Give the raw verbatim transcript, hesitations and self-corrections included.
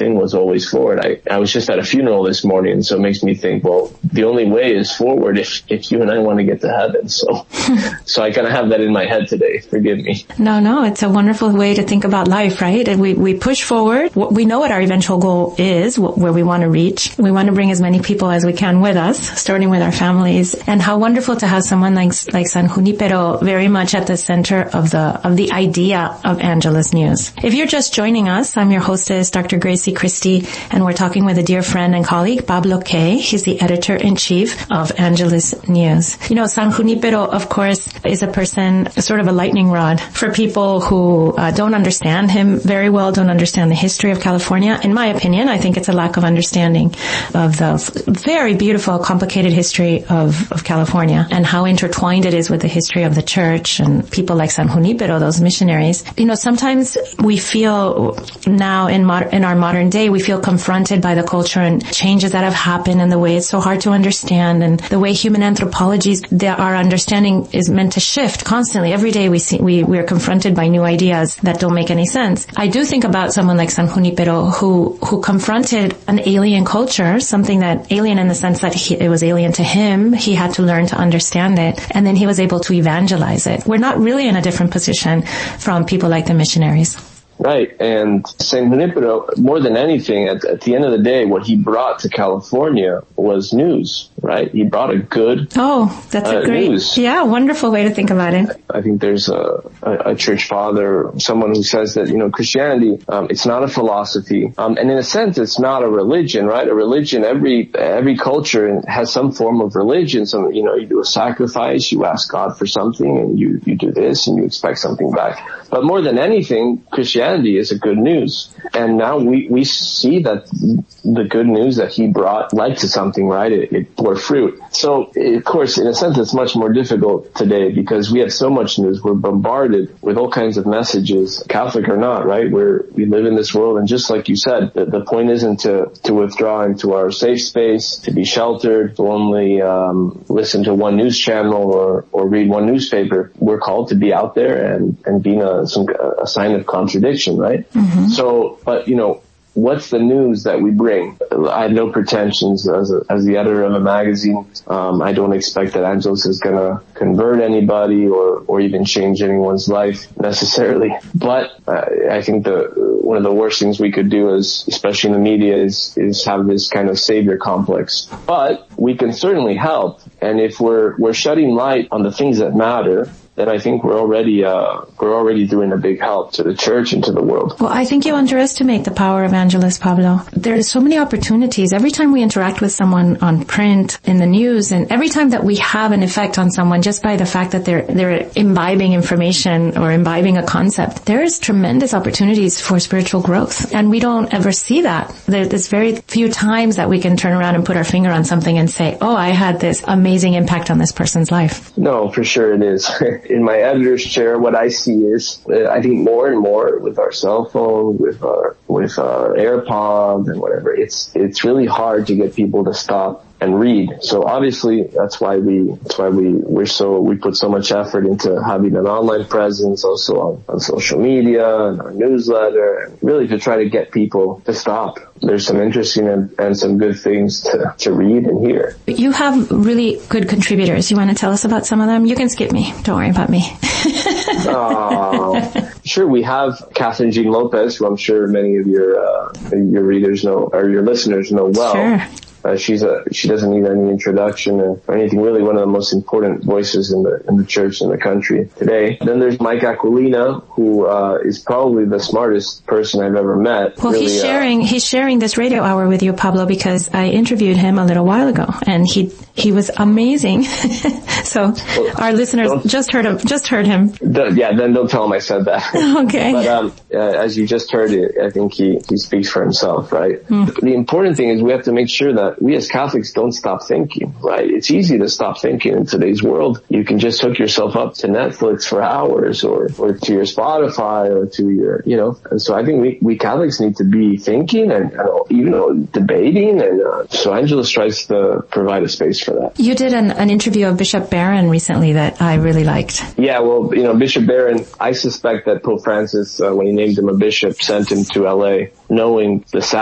thing was always forward. I, I was just at a funeral this morning, so it makes me think, well, the only way is forward if, if you and I want to get to heaven. So, so I kind of have that in my head today. Forgive me. No, no, it's a wonderful way to think about life, right? And we, we push forward. We know what our eventual goal is, where we want to reach. We want to bring as many people as we can with us, starting with our families. And how wonderful to have someone like, like San Junipero very much at the center of the, of the idea of Angelus News. If you're just joining us, I'm your hostess, Doctor Gracie Christie, and we're talking with a dear friend and colleague, Pablo Kay. He's the editor-in-chief of Angelus News. You know, San Junipero, of course, is a person, sort of a lightning rod for people who uh, don't understand him very well, don't understand the history of California. In my opinion, I think it's a lack of understanding of the very beautiful, complicated history of, of California and how intertwined it is with the history of the church and people like San Junipero, those missionaries. You know, sometimes we feel now in moder- in our modern day, we feel confronted by the culture and changes that have happened and the way it's so hard to understand and the way human anthropology, our understanding is meant to shift constantly. Every day we see, we, we are confronted by new ideas that don't make any sense. I do think about someone like San Junipero who, who confronted an alien culture, something that alien in the sense that he, it was alien to him. He had to learn to understand it, and then he was able to evangelize it. We're not really in a different position from people like the missionaries. Right, and San Junipero, more than anything, at, at the end of the day, what he brought to California was news, right? He brought a good Oh, that's a uh, great, news. yeah, wonderful way to think about it. I think there's a, a, a church father, someone who says that, you know, Christianity, um, it's not a philosophy, um, and in a sense, it's not a religion, right? A religion, every every culture has some form of religion. Some, you know, you do a sacrifice, you ask God for something, and you you do this, and you expect something back. But more than anything, Christianity is a good news. And now we, we see that the good news that he brought led to something, right? It, it bore fruit. So, of course, in a sense, it's much more difficult today because we have so much news. We're bombarded with all kinds of messages, Catholic or not, right? We're, we live in this world. And just like you said, the, the point isn't to, to withdraw into our safe space, to be sheltered, to only um, listen to one news channel or, or read one newspaper. We're called to be out there and, and being a, some, a sign of contradiction, right? Mm-hmm. So, but, you know, what's the news that we bring? I have no pretensions as a, as the editor of a magazine. Um, I don't expect that Angelus is going to convert anybody or, or even change anyone's life necessarily. But uh, I think the one of the worst things we could do is, especially in the media, is is have this kind of savior complex. But we can certainly help. And if we're we're shedding light on the things that matter, then I think we're already uh we're already doing a big help to the church and to the world. Well, I think you underestimate the power of Angelus, Pablo. There are so many opportunities. Every time we interact with someone on print, in the news, and every time that we have an effect on someone just by the fact that they're they're imbibing information or imbibing a concept, there is tremendous opportunities for spiritual growth. And we don't ever see that. There's very few times that we can turn around and put our finger on something and say, oh, I had this amazing impact on this person's life. No, for sure it is. In my editor's chair, what I see is, uh, I think more and more with our cell phone, with our, with our AirPods and whatever, it's, it's really hard to get people to stop and read. So obviously that's why we, that's why we, we're so, we put so much effort into having an online presence, also on, on social media and our newsletter, and really to try to get people to stop. There's some interesting and, and some good things to, to read and hear. You have really good contributors. You want to tell us about some of them? You can skip me. Don't worry about me. uh, sure, we have Catherine Jean Lopez, who I'm sure many of your, uh, your readers know, or your listeners know well. Sure. Uh, she's a, she doesn't need any introduction or, or anything, really one of the most important voices in the, in the church in the country today. Then there's Mike Aquilina, who, uh, is probably the smartest person I've ever met. Well, really, he's sharing, uh, he's sharing this radio hour with you, Pablo, because I interviewed him a little while ago and he, he was amazing. So well, our listeners just heard him, just heard him. Yeah, then don't tell him I said that. Okay. But, um, uh, as you just heard it, I think he, he speaks for himself, right? Mm. The important thing is we have to make sure that we as Catholics don't stop thinking, right? It's easy to stop thinking in today's world. You can just hook yourself up to Netflix for hours or, or to your Spotify or to your, you know, and so I think we, we Catholics need to be thinking and, and you know, debating, and uh, so Angelus tries to provide a space for that. You did an, an interview of Bishop Barron recently that I really liked. Yeah, well, you know, Bishop Barron, I suspect that Pope Francis, uh, when he named him a bishop, sent him to L A knowing the